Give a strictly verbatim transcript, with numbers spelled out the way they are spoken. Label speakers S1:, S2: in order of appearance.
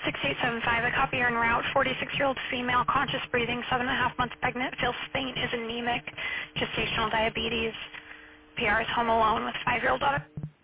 S1: six eight seven five, a copy en route, forty-six-year-old female, conscious breathing, seven and a half months pregnant, feels faint, is anemic, gestational diabetes. P R is home alone with five-year-old daughter.